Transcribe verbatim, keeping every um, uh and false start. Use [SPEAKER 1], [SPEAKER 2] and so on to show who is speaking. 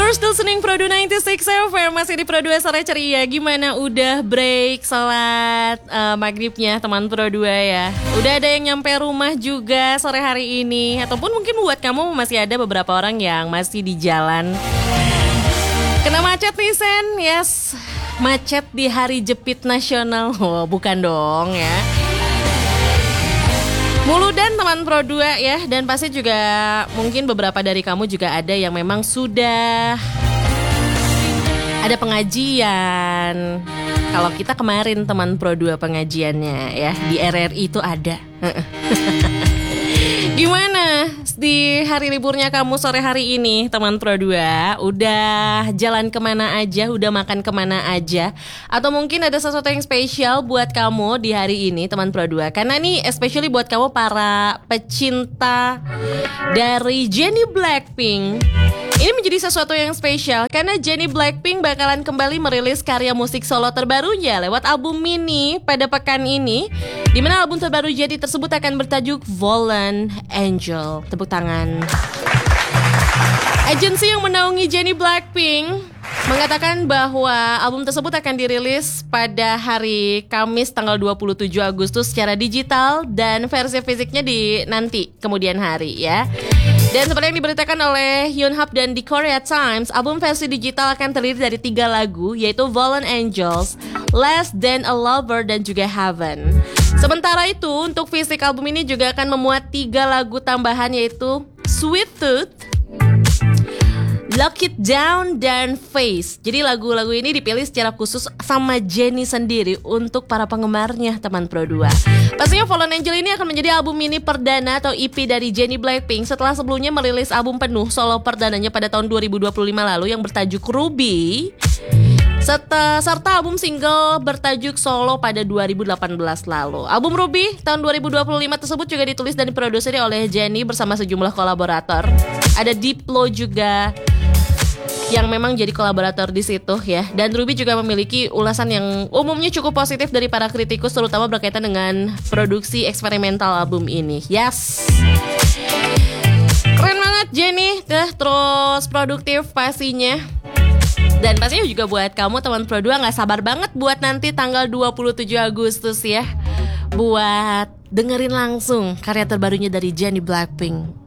[SPEAKER 1] You're still listening Pro dua sembilan enam F M. Masih di Pro dua Sore Ceria. Gimana udah break sholat uh, maghribnya teman Pro dua ya? Udah ada yang nyampe rumah juga sore hari ini? Ataupun mungkin buat kamu masih ada beberapa orang yang masih di jalan. Kena macet nih Sen? Yes, macet di hari jepit nasional. Oh bukan dong ya. Mulu dan teman Pro dua ya. Dan pasti juga mungkin beberapa dari kamu juga ada yang memang sudah ada pengajian. Kalau kita kemarin teman Pro dua pengajiannya ya, di R R I itu ada. Gimana di hari liburnya kamu sore hari ini teman Pro dua? Udah jalan kemana aja? Udah makan kemana aja? Atau mungkin ada sesuatu yang spesial buat kamu di hari ini teman Pro dua? Karena nih especially buat kamu para pecinta dari Jennie Blackpink, ini menjadi sesuatu yang spesial karena Jennie Blackpink bakalan kembali merilis karya musik solo terbarunya lewat album mini pada pekan ini, di mana album terbaru Jennie tersebut akan bertajuk Fallen Angel. Tepuk tangan. Agensi yang menaungi Jennie Blackpink mengatakan bahwa album tersebut akan dirilis pada hari Kamis tanggal dua puluh tujuh Agustus secara digital dan versi fisiknya di nanti kemudian hari ya. Dan seperti yang diberitakan oleh Yonhap dan The Korea Times, album versi digital akan terdiri dari tiga lagu, yaitu Fallen Angels, Less Than a Lover, dan juga Heaven. Sementara itu, untuk fisik album ini juga akan memuat tiga lagu tambahan, yaitu Sweet Tooth, Lock It Down, dan Face. Jadi lagu-lagu ini dipilih secara khusus sama Jennie sendiri untuk para penggemarnya teman Pro dua. Pastinya Fallen Angel ini akan menjadi album mini perdana atau E P dari Jennie Blackpink setelah sebelumnya merilis album penuh solo perdananya pada tahun dua ribu dua puluh lima lalu yang bertajuk Ruby, serta, serta album single bertajuk Solo pada dua ribu delapan belas lalu. Album Ruby tahun dua ribu dua puluh lima tersebut juga ditulis dan diproduksi oleh Jennie bersama sejumlah kolaborator. Ada Diplo juga yang memang jadi kolaborator di situ ya. Dan Ruby juga memiliki ulasan yang umumnya cukup positif dari para kritikus, terutama berkaitan dengan produksi eksperimental album ini. Yes, keren banget Jennie, deh terus produktif pastinya. Dan pastinya juga buat kamu teman Pro dua gak sabar banget buat nanti tanggal dua puluh tujuh Agustus ya, buat dengerin langsung karya terbarunya dari Jennie Blackpink.